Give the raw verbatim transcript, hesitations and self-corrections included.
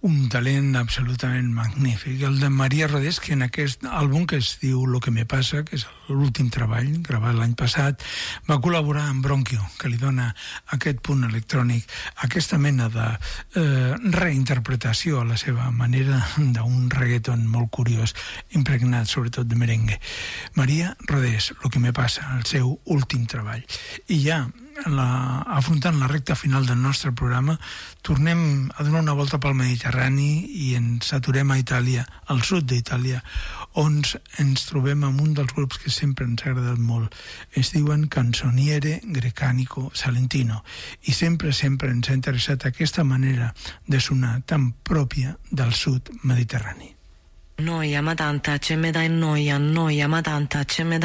un talent absolutament magnífic. El de Maria Rodés, que en aquest àlbum que es diu Lo que me pasa, que és l'últim treball, gravat l'any passat, va col·laborar amb Bronquio, que li dona aquest punt electrònic, aquesta mena de eh, reinterpretació a la seva manera d'un reggaeton molt curiós, impregnat sobretot de merengue. Maria Rodés, Lo que me pasa, el seu últim treball. I ja, la, afrontant la recta final del nostre programa, tornem a donar una volta pel Mediterrani i ens aturem a Itàlia, al sud d'Itàlia, on ens trobem amb un dels grups que sempre ens ha agradat molt. Es diuen Canzoniere Grecanico Salentino i sempre, sempre ens ha interessat aquesta manera de sonar tan pròpia del sud mediterrani. Noia, ma tanta, ce me dai noia, noia, ma tanta, ce me dai